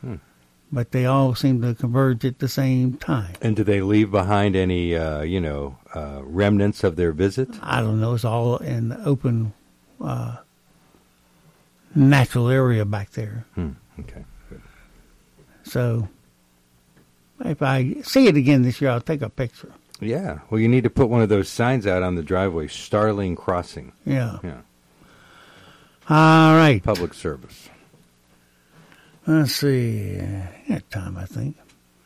But they all seem to converge at the same time. And do they leave behind any, remnants of their visit? I don't know. It's all in the open, natural area back there. Okay. Good. So if I see it again this year, I'll take a picture. Yeah. Well, you need to put one of those signs out on the driveway, Starling Crossing. Yeah. Yeah. All right. Public service. Let's see. Got time, I think.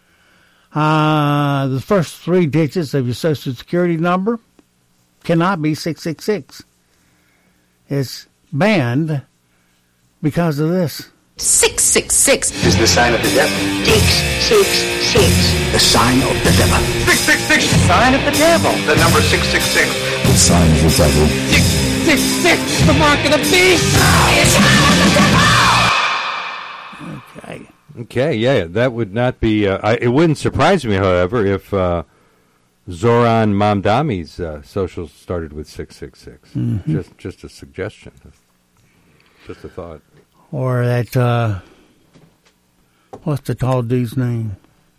The first 3 digits of your Social Security number cannot be 666. It's banned because of this. 666 is the sign of the devil. 666. The sign of the devil. 666. The sign of the devil. The number 666. The sign of the devil. 666. The mark of the beast. The sign of the devil. Okay, yeah, that would not be... it wouldn't surprise me, however, if Zoran Mamdani's social started with 666. Mm-hmm. Just a suggestion. Just a thought. Or that... what's the tall dude's name?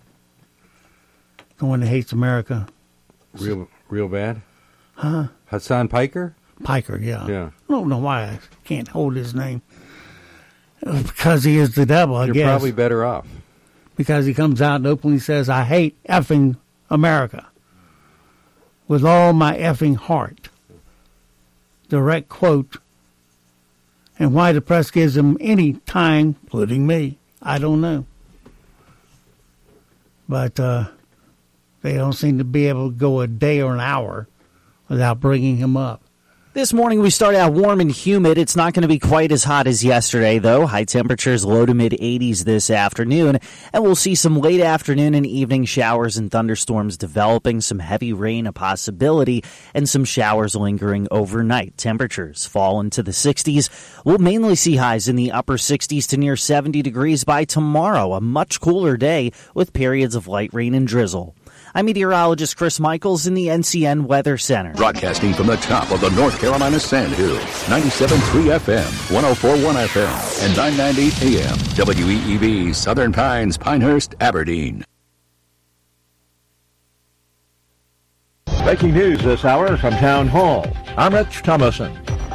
The one that hates America. Real bad? Huh? Hassan Piker? Piker, yeah. Yeah. I don't know why I can't hold his name. Because he is the devil, I guess. You're probably better off. Because he comes out and openly says, I hate effing America. With all my effing heart. Direct quote. And why the press gives him any time, including me, I don't know. But they don't seem to be able to go a day or an hour without bringing him up. This morning we start out warm and humid. It's not going to be quite as hot as yesterday, though. High temperatures low to mid-80s this afternoon. And we'll see some late afternoon and evening showers and thunderstorms developing, some heavy rain a possibility, and some showers lingering overnight. Temperatures fall into the 60s. We'll mainly see highs in the upper 60s to near 70 degrees by tomorrow. A much cooler day with periods of light rain and drizzle. I'm meteorologist Chris Michaels in the NCN Weather Center. Broadcasting from the top of the North Carolina Sand Hills, 97.3 FM, 104.1 FM, and 990 AM, WEEV, Southern Pines, Pinehurst, Aberdeen. Breaking news this hour from Town Hall. I'm Rich Thomason.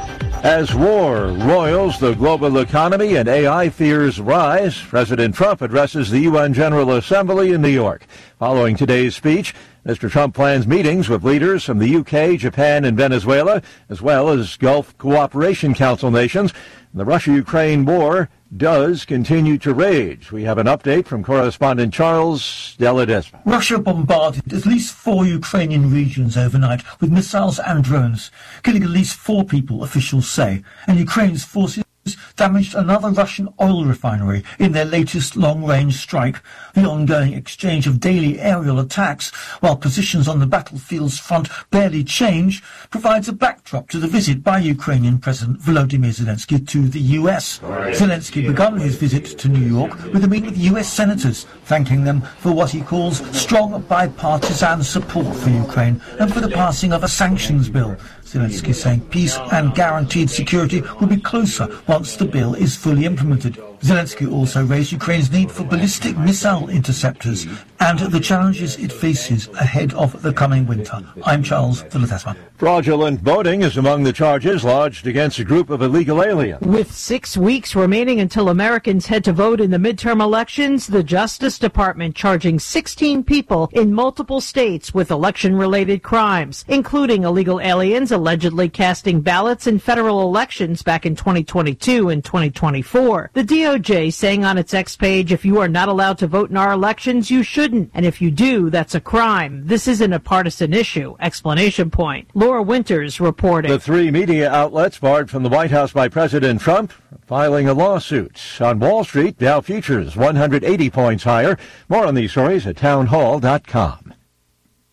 As war roils the global economy and AI fears rise, President Trump addresses the UN General Assembly in New York. Following today's speech, Mr. Trump plans meetings with leaders from the UK, Japan, and Venezuela, as well as Gulf Cooperation Council nations. The Russia-Ukraine war does continue to rage. We have an update from correspondent Charles Deladesma. Russia bombarded at least 4 Ukrainian regions overnight with missiles and drones, killing at least 4 people, officials say. And Ukraine's forces damaged another Russian oil refinery in their latest long-range strike. The ongoing exchange of daily aerial attacks, while positions on the battlefield's front barely change, provides a backdrop to the visit by Ukrainian President Volodymyr Zelensky to the US. Zelensky began his visit to New York with a meeting with US senators, thanking them for what he calls strong bipartisan support for Ukraine and for the passing of a sanctions bill. Zelensky saying peace and guaranteed security will be closer once the bill is fully implemented. Zelensky also raised Ukraine's need for ballistic missile interceptors and the challenges it faces ahead of the coming winter. I'm Charles Deladesma. Fraudulent voting is among the charges lodged against a group of illegal aliens. With 6 weeks remaining until Americans head to vote in the midterm elections, the Justice Department charging 16 people in multiple states with election-related crimes, including illegal aliens allegedly casting ballots in federal elections back in 2022 and 2024. The DOJ saying on its X page, if you are not allowed to vote in our elections, you shouldn't. And if you do, that's a crime. This isn't a partisan issue. Exclamation point. Laura Winters reporting. The 3 media outlets barred from the White House by President Trump filing a lawsuit. On Wall Street, Dow futures 180 points higher. More on these stories at townhall.com.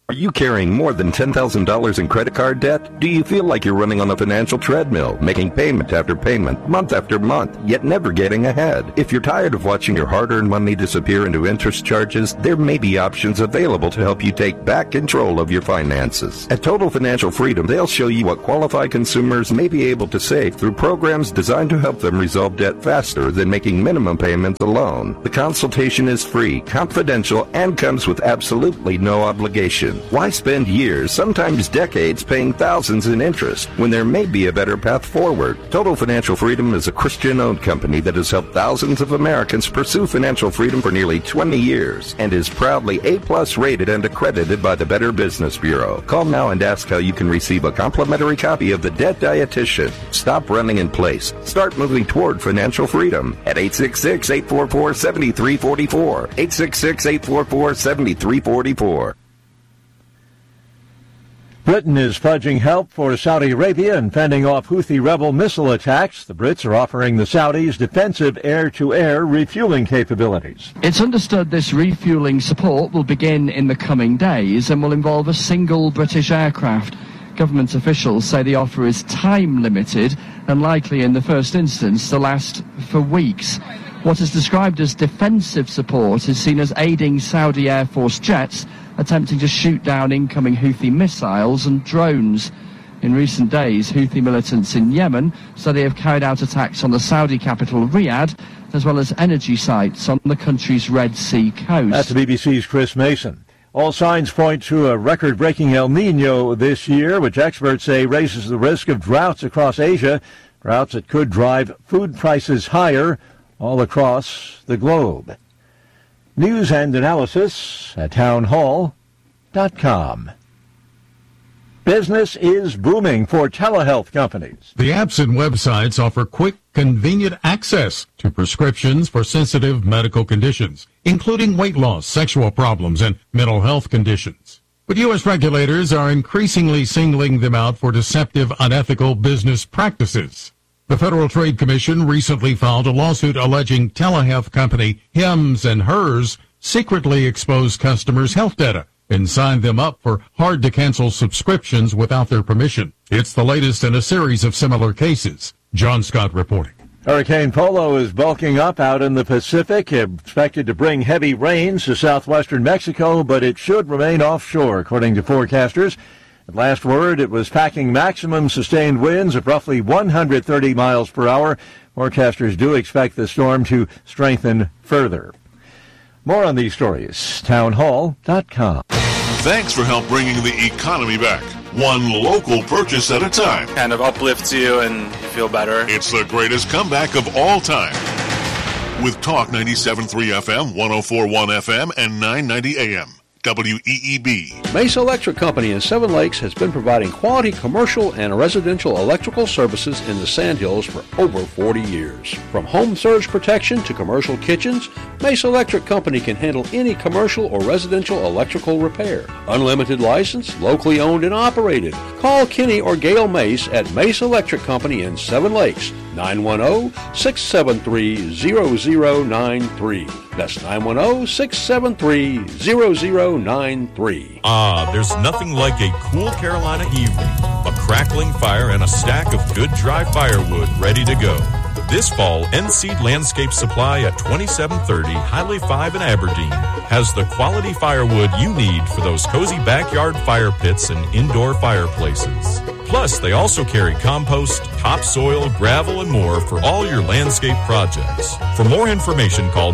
Are you carrying more than $10,000 in credit card debt? Do you feel like you're running on a financial treadmill, making payment after payment, month after month, yet never getting ahead? If you're tired of watching your hard-earned money disappear into interest charges, there may be options available to help you take back control of your finances. At Total Financial Freedom, they'll show you what qualified consumers may be able to save through programs designed to help them resolve debt faster than making minimum payments alone. The consultation is free, confidential, and comes with absolutely no obligation. Why spend years, sometimes decades, paying thousands in interest when there may be a better path forward? Total Financial Freedom is a Christian-owned company that has helped thousands of Americans pursue financial freedom for nearly 20 years and is proudly A+ rated and accredited by the Better Business Bureau. Call now and ask how you can receive a complimentary copy of The Debt Dietitian. Stop running in place. Start moving toward financial freedom at 866-844-7344. 866-844-7344. Britain is pledging help for Saudi Arabia in fending off Houthi rebel missile attacks. The Brits are offering the Saudis defensive air-to-air refueling capabilities. It's understood this refueling support will begin in the coming days and will involve a single British aircraft. Government officials say the offer is time-limited and likely in the first instance to last for weeks. What is described as defensive support is seen as aiding Saudi Air Force jets attempting to shoot down incoming Houthi missiles and drones. In recent days, Houthi militants in Yemen say they have carried out attacks on the Saudi capital Riyadh, as well as energy sites on the country's Red Sea coast. That's BBC's Chris Mason. All signs point to a record-breaking El Nino this year, which experts say raises the risk of droughts across Asia, droughts that could drive food prices higher all across the globe. News and analysis at townhall.com. Business is booming for telehealth companies. The apps and websites offer quick, convenient access to prescriptions for sensitive medical conditions, including weight loss, sexual problems, and mental health conditions. But U.S. regulators are increasingly singling them out for deceptive, unethical business practices. The Federal Trade Commission recently filed a lawsuit alleging telehealth company Hims & Hers secretly exposed customers' health data and signed them up for hard-to-cancel subscriptions without their permission. It's the latest in a series of similar cases. John Scott reporting. Hurricane Polo is bulking up out in the Pacific, expected to bring heavy rains to southwestern Mexico, but it should remain offshore, according to forecasters. At last word, it was packing maximum sustained winds of roughly 130 miles per hour. Forecasters do expect the storm to strengthen further. More on these stories, townhall.com. Thanks for help bringing the economy back. One local purchase at a time. Kind of uplifts you and you feel better. It's the greatest comeback of all time. With Talk 97.3 FM, 104.1 FM, and 990 AM. WEEB. Mesa Electric Company in Seven Lakes has been providing quality commercial and residential electrical services in the Sandhills for over 40 years. From home surge protection to commercial kitchens, Mesa Electric Company can handle any commercial or residential electrical repair. Unlimited license, locally owned and operated. Call Kenny or Gail Mace at Mesa Electric Company in Seven Lakes, 910-673-0093. That's 910-673-0093. There's nothing like a cool Carolina evening, a crackling fire, and a stack of good dry firewood ready to go. This fall, NC Landscape Supply at 2730 Highway 5 in Aberdeen has the quality firewood you need for those cozy backyard fire pits and indoor fireplaces. Plus, they also carry compost, topsoil, gravel, and more for all your landscape projects. For more information, call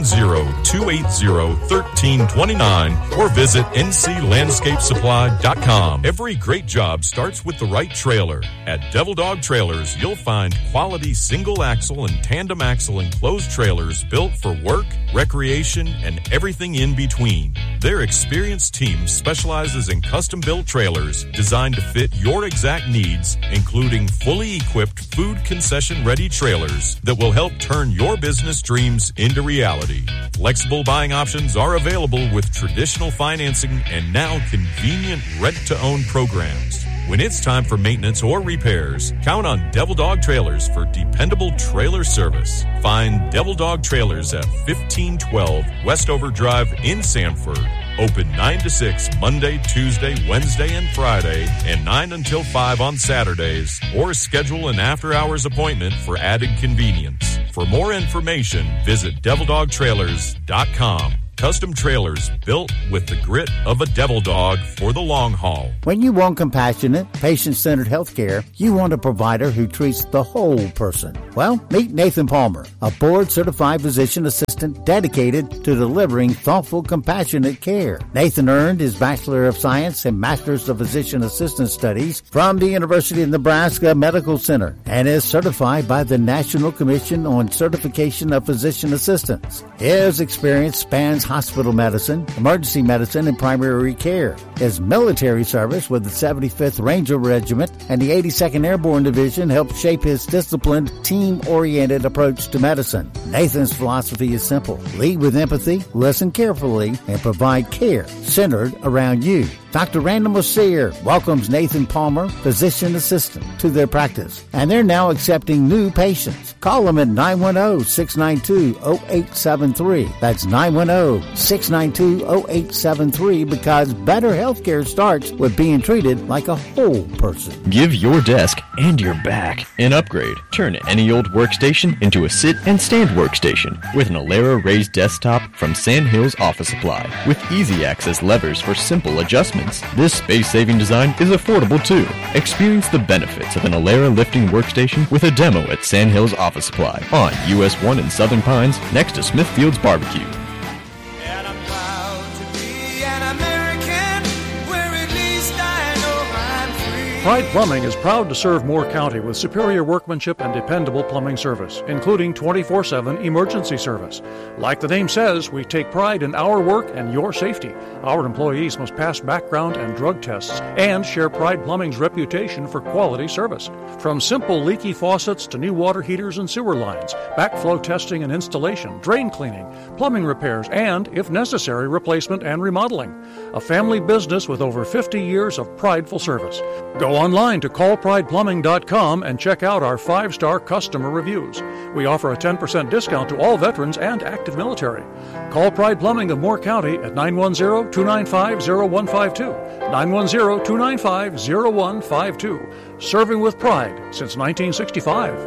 910-280-1329 or visit nclandscapesupply.com. Every great job starts with the right trailer. At Devil Dog Trailers, you'll find quality single-axle and tandem axle enclosed trailers built for work, recreation, and everything in between. Their experienced team specializes in custom-built trailers designed to fit your exact needs, including fully equipped food concession-ready trailers that will help turn your business dreams into reality. Flexible buying options are available with traditional financing and now convenient rent-to-own programs. When it's time for maintenance or repairs, count on Devil Dog Trailers for dependable trailer service. Find Devil Dog Trailers at 1512 Westover Drive in Sanford Open 9 to 6 Monday, Tuesday, Wednesday, and Friday, and 9 until 5 on Saturdays, or schedule an after-hours appointment for added convenience. For more information, visit DevilDogTrailers.com. Custom trailers built with the grit of a Devil Dog for the long haul. When you want compassionate, patient-centered health care, you want a provider who treats the whole person. Well, meet Nathan Palmer, a board-certified physician assistant dedicated to delivering thoughtful, compassionate care. Nathan earned his Bachelor of Science and Master's of Physician Assistant Studies from the University of Nebraska Medical Center and is certified by the National Commission on Certification of Physician Assistants. His experience spans hospital medicine, emergency medicine, and primary care. His military service with the 75th Ranger Regiment and the 82nd Airborne Division helped shape his disciplined, team-oriented approach to medicine. Nathan's philosophy is simple. Lead with empathy, listen carefully, and provide care centered around you. Dr. Randall Messier welcomes Nathan Palmer, physician assistant, to their practice, and they're now accepting new patients. Call them at 910-692-0873. That's 910-692-0873 because better health care starts with being treated like a whole person. Give your desk and your back an upgrade. Turn any old workstation into a sit and stand workstation with an Alera raised desktop from Sandhills Office Supply. With easy access levers for simple adjustments, this space-saving design is affordable too. Experience the benefits of an Alera lifting workstation with a demo at Sandhills Office Supply on US 1 in Southern Pines next to Smithfield's Barbecue. And I'm proud to be an American, where at least I know I'm free. Pride Plumbing is proud to serve Moore County with superior workmanship and dependable plumbing service, including 24/7 emergency service. Like the name says, we take pride in our work and your safety. Our employees must pass background and drug tests and share Pride Plumbing's reputation for quality service. From simple leaky faucets to new water heaters and sewer lines, backflow testing and installation, drain cleaning, plumbing repairs, and, if necessary, replacement and remodeling. A family business with over 50 years of prideful service. Go online to callprideplumbing.com and check out our 5-star customer reviews. We offer a 10% discount to all veterans and active military. Call Pride Plumbing of Moore County at 910-295-0152. 910-295-0152. Serving with pride since 1965.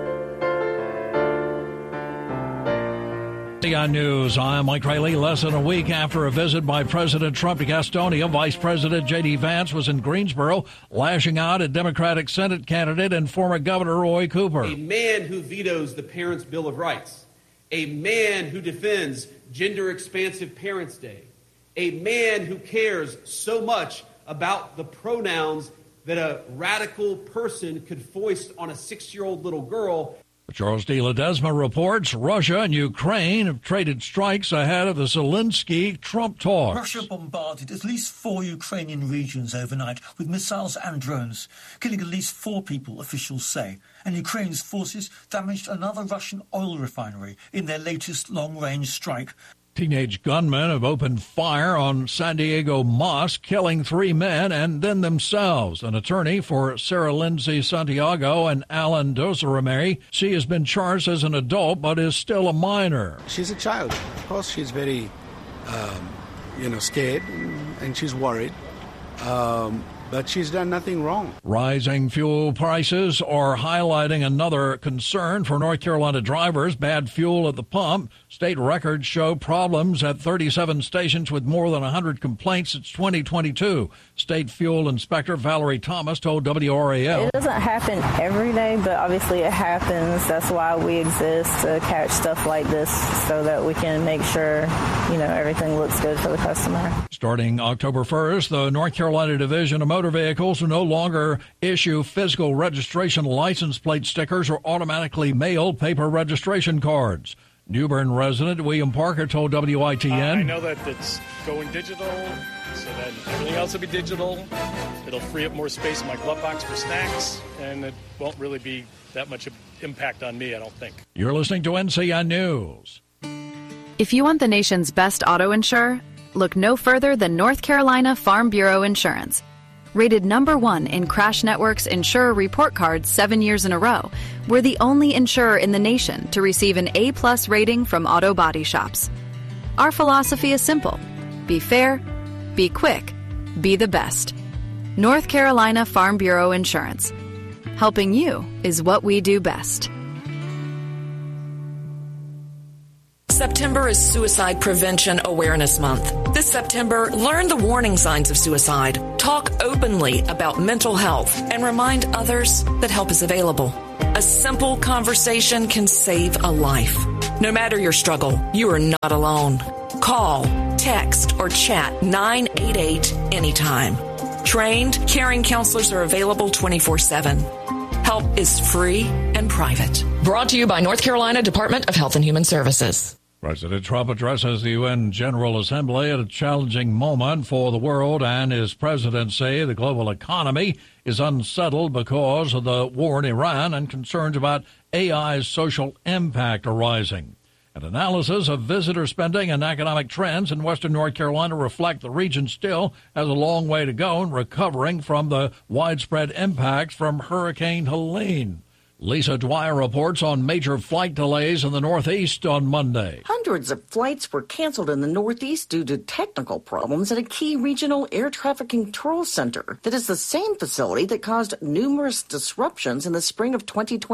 CN News, I'm Mike Riley. Less than a week after a visit by President Trump to Gastonia, Vice President J.D. Vance was in Greensboro, lashing out at Democratic Senate candidate and former Governor Roy Cooper. A man who vetoes the Parents' Bill of Rights. A man who defends gender-expansive Parents' Day. A man who cares so much about the pronouns that a radical person could foist on a 6-year-old little girl. Charles D. Ledesma reports Russia and Ukraine have traded strikes ahead of the Zelensky-Trump talks. Russia bombarded at least 4 Ukrainian regions overnight with missiles and drones, killing at least 4 people, officials say. And Ukraine's forces damaged another Russian oil refinery in their latest long-range strike. Teenage gunmen have opened fire on San Diego mosque, killing 3 men and then themselves. An attorney for Sarah Lindsay Santiago and Alan Dosarameri, she has been charged as an adult but is still a minor. She's a child. Of course, she's very, scared and she's worried. But she's done nothing wrong. Rising fuel prices are highlighting another concern for North Carolina drivers. Bad fuel at the pump. State records show problems at 37 stations with more than 100 complaints since 2022. State Fuel Inspector Valerie Thomas told WRAL. It doesn't happen every day, but obviously it happens. That's why we exist, to catch stuff like this so that we can make sure, everything looks good for the customer. Starting October 1st, the North Carolina Division of Motor Vehicles will no longer issue physical registration license plate stickers or automatically mail paper registration cards. New Bern resident William Parker told WITN. I know that it's going digital, so that everything else will be digital. It'll free up more space in my glove box for snacks, and it won't really be that much impact on me, I don't think. You're listening to NCN News. If you want the nation's best auto insurer, look no further than North Carolina Farm Bureau Insurance. Rated #1 in Crash Network's Insurer Report Card 7 years in a row, we're the only insurer in the nation to receive an A+ rating from auto body shops. Our philosophy is simple. Be fair, Be quick. Be the best. North Carolina Farm Bureau Insurance. Helping you is what we do best. September is Suicide Prevention Awareness Month. This September, learn the warning signs of suicide, talk openly about mental health, and remind others that help is available. A simple conversation can save a life. No matter your struggle, you are not alone. Call, text, or chat 988 anytime. Trained, caring counselors are available 24/7. Help is free and private. Brought to you by North Carolina Department of Health and Human Services. President Trump addresses the UN General Assembly at a challenging moment for the world and his presidency. The global economy is unsettled because of the war in Iran and concerns about AI's social impact arising. An analysis of visitor spending and economic trends in western North Carolina reflect the region still has a long way to go in recovering from the widespread impact from Hurricane Helene. Lisa Dwyer reports on major flight delays in the Northeast on Monday. Hundreds of flights were canceled in the Northeast due to technical problems at a key regional air traffic control center that is the same facility that caused numerous disruptions in the spring of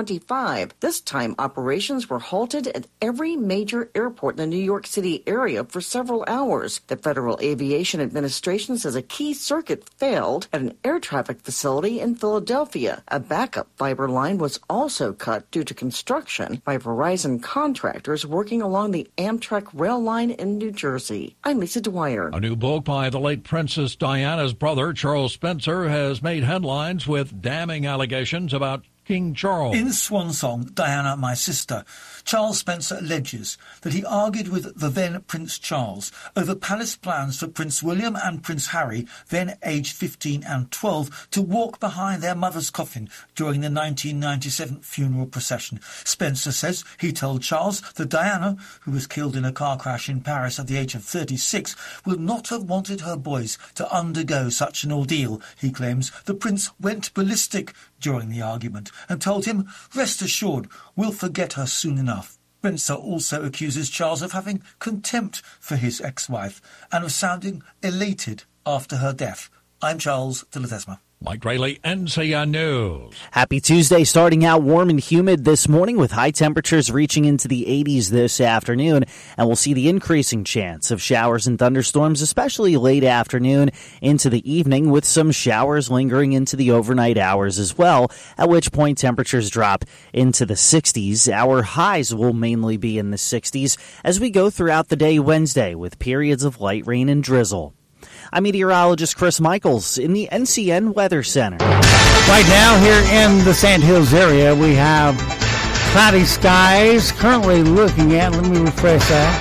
2025. This time, operations were halted at every major airport in the New York City area for several hours. The Federal Aviation Administration says a key circuit failed at an air traffic facility in Philadelphia. A backup fiber line was also cut due to construction by Verizon contractors working along the Amtrak rail line in New Jersey. I'm Lisa Dwyer. A new book by the late Princess Diana's brother, Charles Spencer, has made headlines with damning allegations about King Charles. In Swan Song, Diana, My Sister, Charles Spencer alleges that he argued with the then Prince Charles over palace plans for Prince William and Prince Harry, then aged 15 and 12, to walk behind their mother's coffin during the 1997 funeral procession. Spencer says he told Charles that Diana, who was killed in a car crash in Paris at the age of 36, would not have wanted her boys to undergo such an ordeal. He claims the prince went ballistic during the argument and told him, "Rest assured, we'll forget her soon enough." Spencer also accuses Charles of having contempt for his ex-wife and of sounding elated after her death. I'm Charles de Ledesma. Mike Rayleigh, NCN News. Happy Tuesday, starting out warm and humid this morning with high temperatures reaching into the 80s this afternoon, and we'll see the increasing chance of showers and thunderstorms, especially late afternoon into the evening, with some showers lingering into the overnight hours as well, at which point temperatures drop into the 60s. Our highs will mainly be in the 60s as we go throughout the day Wednesday with periods of light rain and drizzle. I'm meteorologist Chris Michaels in the NCN Weather Center. Right now here in the Sand Hills area, we have cloudy skies. Currently looking at, let me refresh that,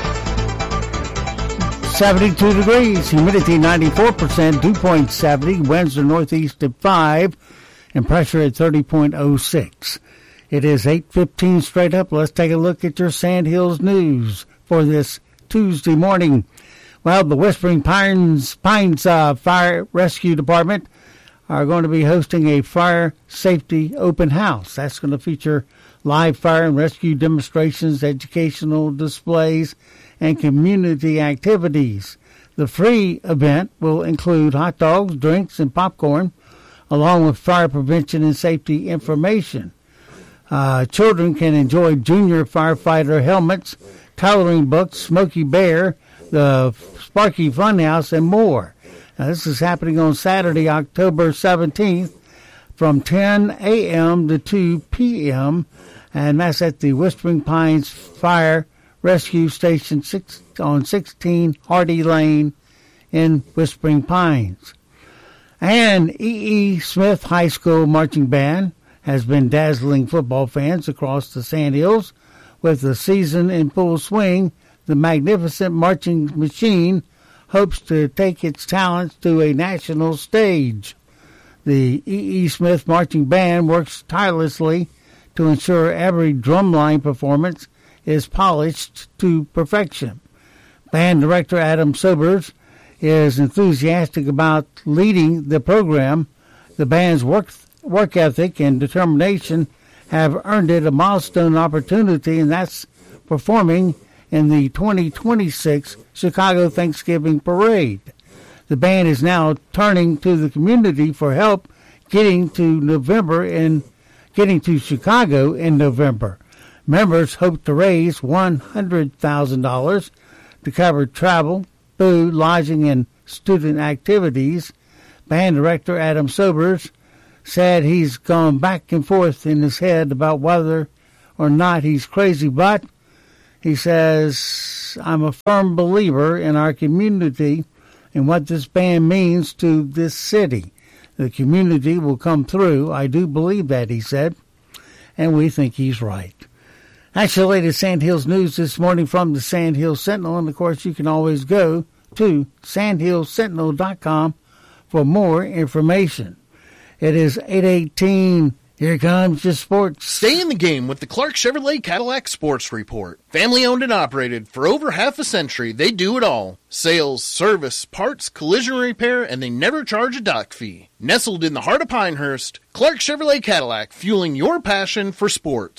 72 degrees, humidity 94%, dew point 70, winds are northeast at 5, and pressure at 30.06. It is 8:15 straight up. Let's take a look at your Sand Hills news for this Tuesday morning. Well, the Whispering Pines Fire Rescue Department are going to be hosting a fire safety open house. That's going to feature live fire and rescue demonstrations, educational displays, and community activities. The free event will include hot dogs, drinks, and popcorn, along with fire prevention and safety information. Children can enjoy junior firefighter helmets, coloring books, Smokey Bear, the Sparky Funhouse, and more. Now, this is happening on Saturday, October 17th from 10 a.m. to 2 p.m., and that's at the Whispering Pines Fire Rescue Station on 16 Hardy Lane in Whispering Pines. And E.E. Smith High School Marching Band has been dazzling football fans across the Sand Hills with the season in full swing. The magnificent marching machine hopes to take its talents to a national stage. The E.E. Smith Marching Band works tirelessly to ensure every drumline performance is polished to perfection. Band director Adam Sobers is enthusiastic about leading the program. The band's work ethic and determination have earned it a milestone opportunity, and that's performing in the 2026 Chicago Thanksgiving Parade. The band is now turning to the community for help getting to Chicago in November. Members hope to raise $100,000 to cover travel, food, lodging, and student activities. Band director Adam Sobers said he's gone back and forth in his head about whether or not he's crazy, but he says, I'm a firm believer in our community and what this band means to this city. The community will come through. I do believe that, he said, and we think he's right. That's the latest Sandhills news this morning from the Sandhills Sentinel, and of course you can always go to sandhillssentinel.com for more information. It is 8:18. Here comes your sports. Stay in the game with the Clark Chevrolet Cadillac Sports Report. Family owned and operated for over half a century, they do it all. Sales, service, parts, collision repair, and they never charge a dock fee. Nestled in the heart of Pinehurst, Clark Chevrolet Cadillac, fueling your passion for sports.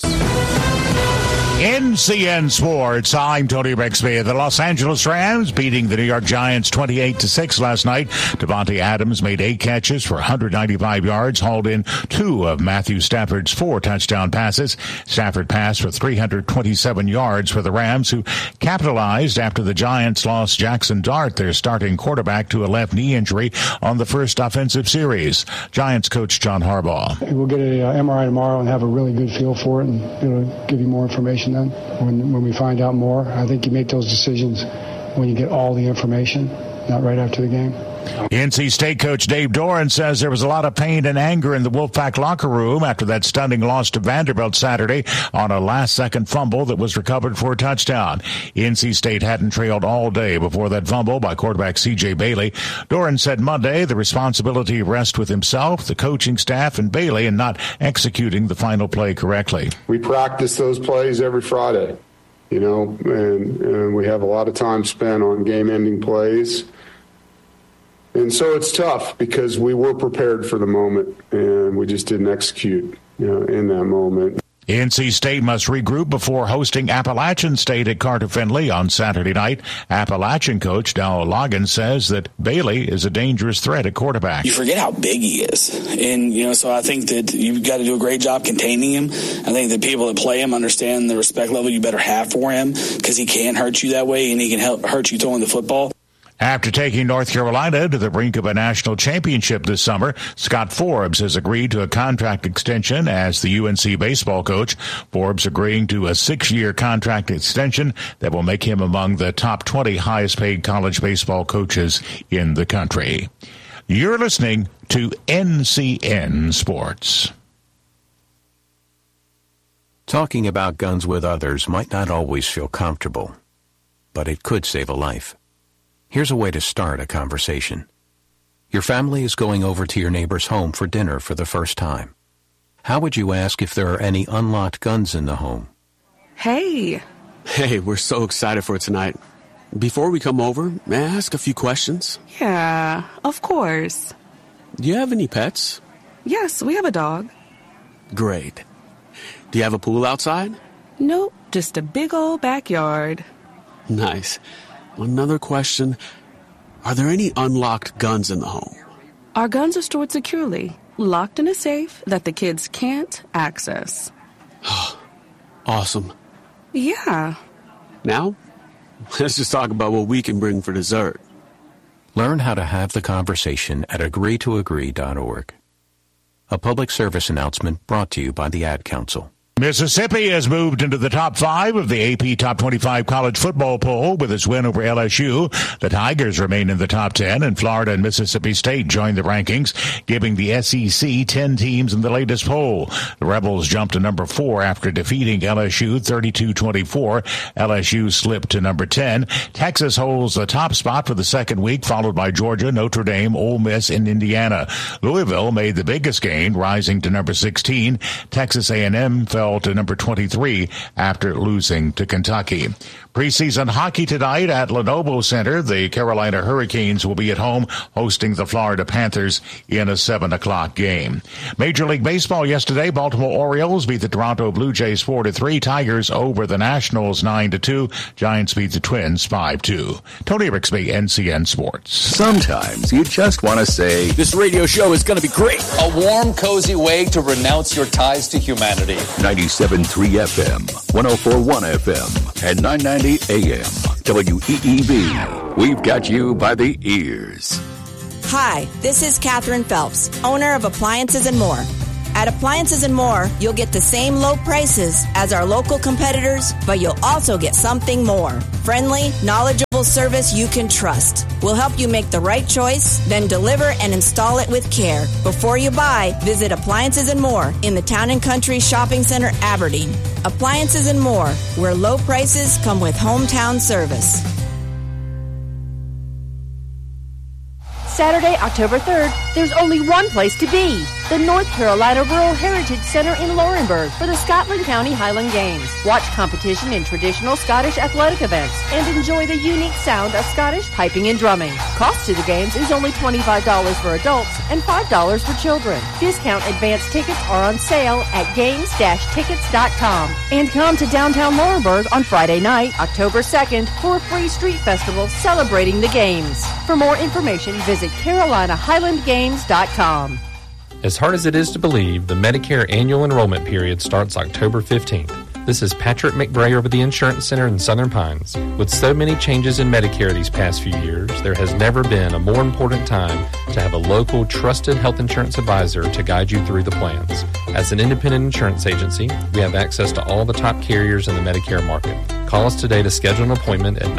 NCN Sports, I'm Tony Bixby. The Los Angeles Rams beating the New York Giants 28-6 last night. Devontae Adams made 8 catches for 195 yards, hauled in 2 of Matthew Stafford's 4 touchdown passes. Stafford passed for 327 yards for the Rams, who capitalized after the Giants lost Jackson Dart, their starting quarterback, to a left knee injury on the first offensive series. Giants coach John Harbaugh. We'll get an MRI tomorrow and have a really good feel for it, and it'll give you more information then when we find out more. I think you make those decisions when you get all the information, not right after the game. NC State coach Dave Doran says there was a lot of pain and anger in the Wolfpack locker room after that stunning loss to Vanderbilt Saturday on a last-second fumble that was recovered for a touchdown. NC State hadn't trailed all day before that fumble by quarterback C.J. Bailey. Doran said Monday the responsibility rests with himself, the coaching staff, and Bailey in not executing the final play correctly. We practice those plays every Friday, and we have a lot of time spent on game-ending plays. And so it's tough because we were prepared for the moment, and we just didn't execute, in that moment. NC State must regroup before hosting Appalachian State at Carter Finley on Saturday night. Appalachian coach Dowell Logan says that Bailey is a dangerous threat at quarterback. You forget how big he is. And, so I think that you've got to do a great job containing him. I think the people that play him understand the respect level you better have for him because he can hurt you that way, and he can hurt you throwing the football. After taking North Carolina to the brink of a national championship this summer, Scott Forbes has agreed to a contract extension as the UNC baseball coach. Forbes agreeing to a 6-year contract extension that will make him among the top 20 highest-paid college baseball coaches in the country. You're listening to NCN Sports. Talking about guns with others might not always feel comfortable, but it could save a life. Here's a way to start a conversation. Your family is going over to your neighbor's home for dinner for the first time. How would you ask if there are any unlocked guns in the home? Hey, we're so excited for tonight. Before we come over, may I ask a few questions? Yeah, of course. Do you have any pets? Yes, we have a dog. Great. Do you have a pool outside? Nope, just a big old backyard. Nice. Another question. Are there any unlocked guns in the home? Our guns are stored securely, locked in a safe that the kids can't access. Awesome. Yeah. Now, let's just talk about what we can bring for dessert. Learn how to have the conversation at agreetoagree.org. A public service announcement brought to you by the Ad Council. Mississippi has moved into the top 5 of the AP Top 25 college football poll with its win over LSU. The Tigers remain in the top 10, and Florida and Mississippi State joined the rankings, giving the SEC 10 teams in the latest poll. The Rebels jumped to number 4 after defeating LSU 32-24. LSU slipped to number 10. Texas holds the top spot for the second week, followed by Georgia, Notre Dame, Ole Miss, and Indiana. Louisville made the biggest gain, rising to number 16. Texas A&M fell to number 23 after losing to Kentucky. Preseason hockey tonight at Lenovo Center. The Carolina Hurricanes will be at home hosting the Florida Panthers in a 7 o'clock game. Major League Baseball yesterday, Baltimore Orioles beat the Toronto Blue Jays 4-3. Tigers over the Nationals 9-2. Giants beat the Twins 5-2. Tony Rixby, NCN Sports. Sometimes you just want to say, this radio show is going to be great. A warm, cozy way to renounce your ties to humanity. 97.3 FM, 104.1 FM, and 990 AM. WEEB. We've got you by the ears. Hi, this is Catherine Phelps, owner of Appliances and More. At Appliances and More, you'll get the same low prices as our local competitors, but you'll also get something more. Friendly, knowledgeable service you can trust. We'll help you make the right choice, then deliver and install it with care. Before you buy, visit Appliances and More in the Town & Country Shopping Center, Aberdeen. Appliances and More, where low prices come with hometown service. Saturday, October 3rd, there's only one place to be. The North Carolina Rural Heritage Center in Laurinburg for the Scotland County Highland Games. Watch competition in traditional Scottish athletic events and enjoy the unique sound of Scottish piping and drumming. Cost to the games is only $25 for adults and $5 for children. Discount advance tickets are on sale at games-tickets.com. And come to downtown Laurinburg on Friday night, October 2nd, for a free street festival celebrating the games. For more information, visit CarolinaHighlandGames.com. As hard as it is to believe, the Medicare annual enrollment period starts October 15th. This is Patrick McBrayer with the Insurance Center in Southern Pines. With so many changes in Medicare these past few years, there has never been a more important time to have a local, trusted health insurance advisor to guide you through the plans. As an independent insurance agency, we have access to all the top carriers in the Medicare market. Call us today to schedule an appointment at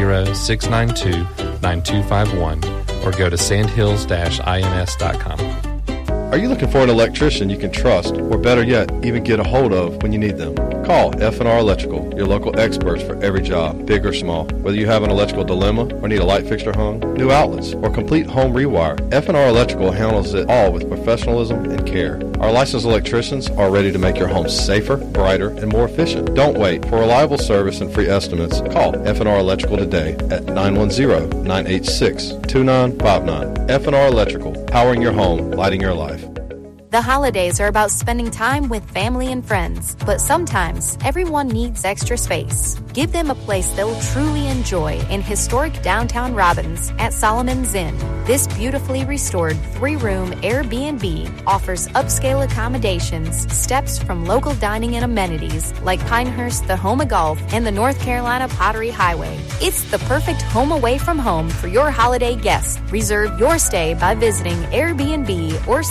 910-692-9251 or go to sandhills-ins.com. Are you looking for an electrician you can trust, or better yet, even get a hold of when you need them? Call F&R Electrical, your local experts for every job, big or small. Whether you have an electrical dilemma or need a light fixture hung, new outlets, or complete home rewire, F&R Electrical handles it all with professionalism and care. Our licensed electricians are ready to make your home safer, brighter, and more efficient. Don't wait. For reliable service and free estimates, call F&R Electrical today at 910-986-2959. F&R Electrical, powering your home, lighting your life. The holidays are about spending time with family and friends, but sometimes everyone needs extra space. Give them a place they'll truly enjoy in historic downtown Robbins at Solomon's Inn. This beautifully restored 3-room Airbnb offers upscale accommodations, steps from local dining and amenities like Pinehurst, the Homa Golf, and the North Carolina Pottery Highway. It's the perfect home away from home for your holiday guests. Reserve your stay by visiting Airbnb or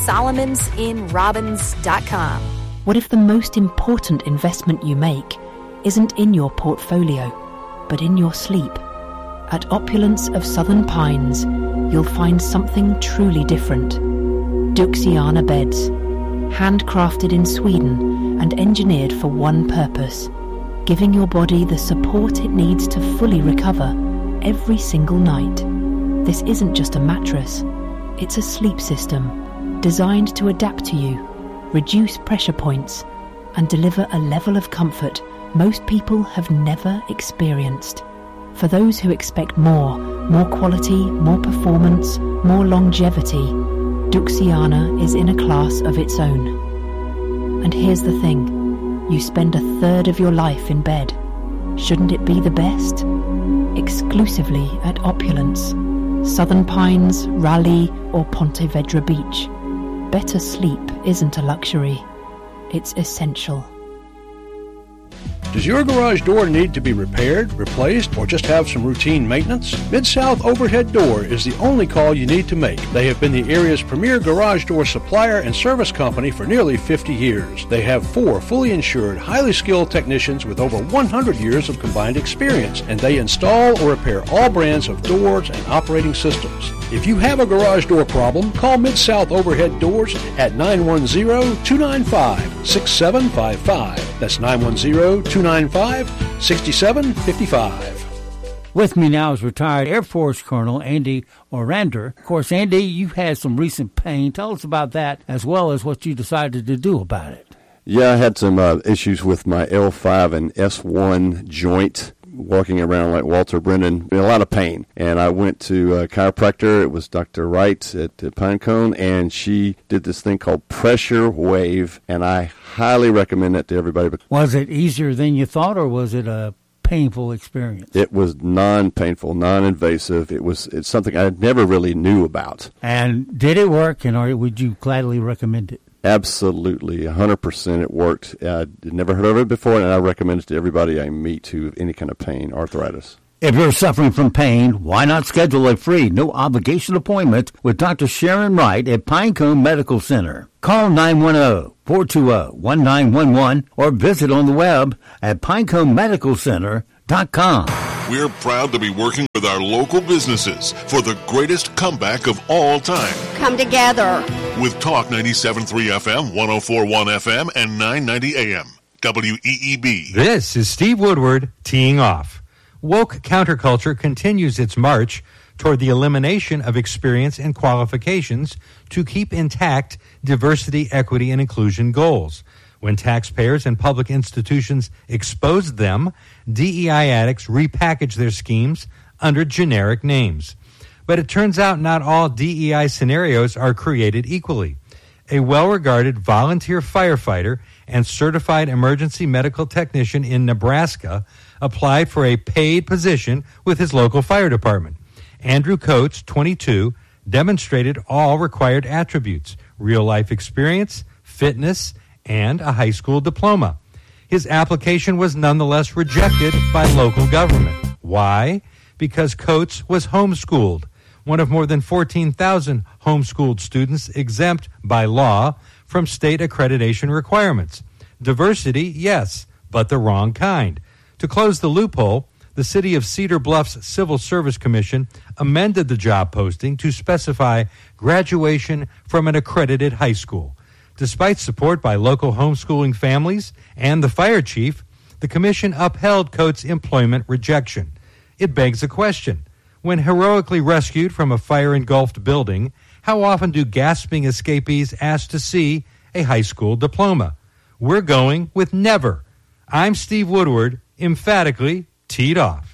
SolomonsInRobbins.com. What if the most important investment you make isn't in your portfolio, but in your sleep? At Opulence of Southern Pines, you'll find something truly different. Duxiana beds, handcrafted in Sweden and engineered for one purpose, giving your body the support it needs to fully recover every single night. This isn't just a mattress, it's a sleep system designed to adapt to you, reduce pressure points, and deliver a level of comfort most people have never experienced. For those who expect more quality, more performance, more longevity, Duxiana is in a class of its own. And here's the thing, you spend a third of your life in bed. Shouldn't it be the best? Exclusively at Opulence, Southern Pines, Raleigh, or Ponte Vedra Beach. Better sleep isn't a luxury, it's essential. Does your garage door need to be repaired, replaced, or just have some routine maintenance? Mid-South Overhead Door is the only call you need to make. They have been the area's premier garage door supplier and service company for nearly 50 years. They have 4 fully insured, highly skilled technicians with over 100 years of combined experience, and they install or repair all brands of doors and operating systems. If you have a garage door problem, call Mid-South Overhead Doors at 910-295-6755. That's 910-295-6755. With me now is retired Air Force Colonel Andy Orander. Of course, Andy, you've had some recent pain. Tell us about that as well as what you decided to do about it. Yeah, I had some issues with my L5 and S1 joint walking around like Walter Brennan in a lot of pain. And I went to a chiropractor. It was Dr. Wright at Pinecone, and she did this thing called Pressure Wave, and I highly recommend that to everybody. Was it easier than you thought, or was it a painful experience? It was non-painful, non-invasive. It's something I never really knew about. And did it work, and or would you gladly recommend it? Absolutely, 100% it worked. I'd never heard of it before, and I recommend it to everybody I meet who have any kind of pain, arthritis. If you're suffering from pain, why not schedule a free, no-obligation appointment with Dr. Sharon Wright at Pinecone Medical Center? Call 910-420-1911 or visit on the web at pineconemedicalcenter.com. We're proud to be working with our local businesses for the greatest comeback of all time. Come together. With Talk 97.3 FM, 104.1 FM, and 990 AM. WEEB. This is Steve Woodward teeing off. Woke counterculture continues its march toward the elimination of experience and qualifications to keep intact diversity, equity, and inclusion goals. When taxpayers and public institutions expose them, DEI addicts repackage their schemes under generic names. But it turns out not all DEI scenarios are created equally. A well-regarded volunteer firefighter and certified emergency medical technician in Nebraska applied for a paid position with his local fire department. Andrew Coates, 22, demonstrated all required attributes: real-life experience, fitness, and a high school diploma. His application was nonetheless rejected by local government. Why? Because Coates was homeschooled, one of more than 14,000 homeschooled students exempt by law from state accreditation requirements. Diversity, yes, but the wrong kind. To close the loophole, the City of Cedar Bluff's Civil Service Commission amended the job posting to specify graduation from an accredited high school. Despite support by local homeschooling families and the fire chief, the commission upheld Coates' employment rejection. It begs a question. When heroically rescued from a fire-engulfed building, how often do gasping escapees ask to see a high school diploma? We're going with never. I'm Steve Woodward, emphatically teed off.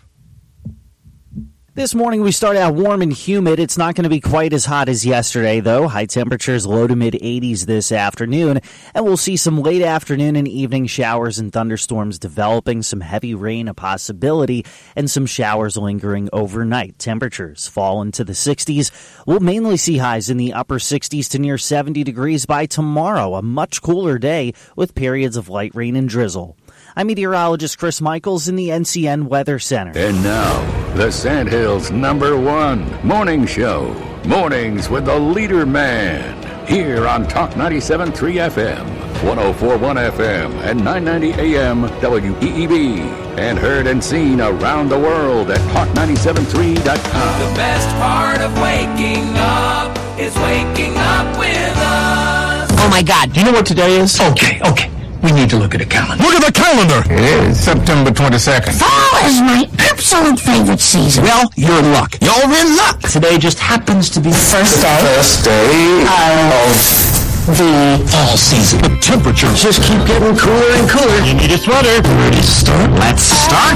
This morning we start out warm and humid. It's not going to be quite as hot as yesterday, though. High temperatures low to mid-80s this afternoon. And we'll see some late afternoon and evening showers and thunderstorms developing, some heavy rain a possibility, and some showers lingering overnight. Temperatures fall into the 60s. We'll mainly see highs in the upper 60s to near 70 degrees by tomorrow, a much cooler day with periods of light rain and drizzle. I'm meteorologist Chris Michaels in the NCN Weather Center. And now, the Sandhills' #1 morning show. Mornings with the leader man. Here on Talk 97.3 FM, 104.1 FM, and 990 AM WEEB. And heard and seen around the world at Talk973.com. The best part of waking up is waking up with us. Oh my God, do you know what today is? Okay. We need to look at a calendar. Look at the calendar! It is September 22nd. Fall is my absolute favorite season. Well, you're in luck. You're in luck! Today just happens to be the first day of the fall season. The temperatures just keep getting cooler and cooler. You need a sweater. Ready to start? Let's start.